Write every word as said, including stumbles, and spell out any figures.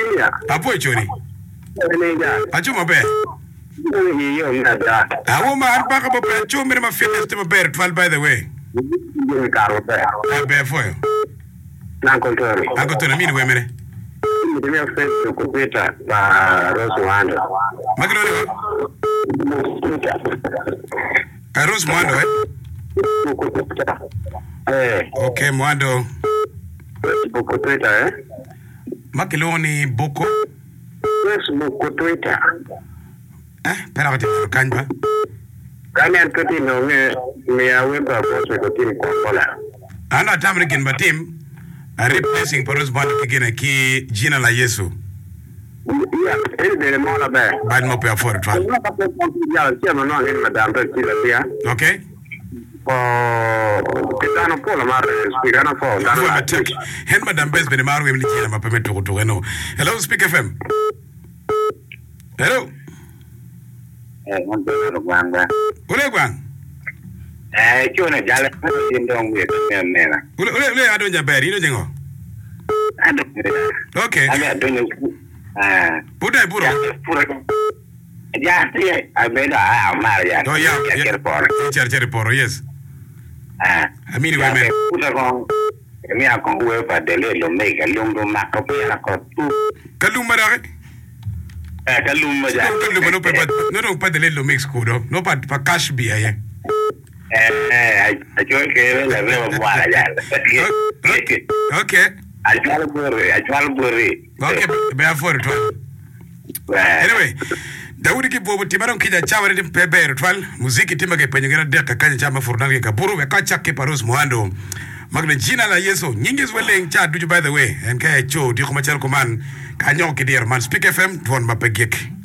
Kenya. Apo choni. Nenga. Acho maber. Ni yo nada. Awo ma an baka maber cho mere ma fitness te maber twelve by the way. Ni karo be. Maber foyo. Na kontrol. Ako to na mini we mere. Ni me Facebook ko peta ba Rose Muhando. Magno le. A Rose Muhando eh. Eh. Okay, Muhando. Boko Twitter eh. Makiloni Boko. Facebook ko Twitter. Eh, pera ko te kanba. Kani antoti no me me awemba boss ko tim ko kola. Ana tamre kin batim. A replacing for Rose Muhando kigena ki jina la Yesu. Yeah, ele de mola be. Bad mo pe afore twelve. Ya, sia no no ni madam pe ti la dia. Okay? Oh, kitano pola mar spigana fo. Fo attack. Hen madam bes be maru em likela ma pe to to no. Hello Speak F M. Hello. Eh, mon pe ro gwanga. Ule gwang. Eh, chone jale tin dong we ne ne na. Ule ule ule ado njaberi ino jengo. Ado. Okay. Ame ado ah. Puta puro. Puro. Ya, sí, a ver a Omar ya. Oh, ya. Cher por. Cher cher por, yes. Ah. A mí no me. Puta con mi a con we pa de le lo mega lungo ma ko pa ko tu. Kaluma da. Eh, kaluma ya. Kaluma no pa no no pa de le lo mix kudo. No pa pa cash bi ya. Eh, yo que le veo mala ya. Okay. Okay. Achal burri, achal burri. Okay, be afore to. Anyway, Daudi ki bobu timaron kija chawari tim peber twal muziki tima ke penyegera deka kanya chama furnange kapuru we kacha ke Rose Muhando magne jina la Yesu nyingi zwele cha duju by the way en kaya cho di kuma chal kuman kanyo ki der man Speak F M tuon mapegek.